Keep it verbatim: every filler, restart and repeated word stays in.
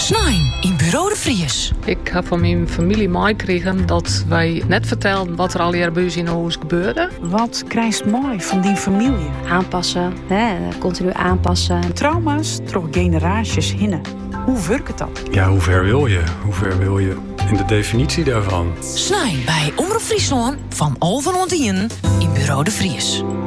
Snein in Bureau de Vries. Ik heb van mijn familie meegekregen dat wij net vertelden wat er al hier bij ons in huis gebeurde. Wat krijgt mooi van die familie? Aanpassen, hè, continu aanpassen. Trauma's door generaties hinnen. Hoe werkt het dan? Ja, hoe ver wil je? Hoe ver wil je in de definitie daarvan? Snein bij Omroep Friesland van Alphen aan Tien in Bureau de Vries.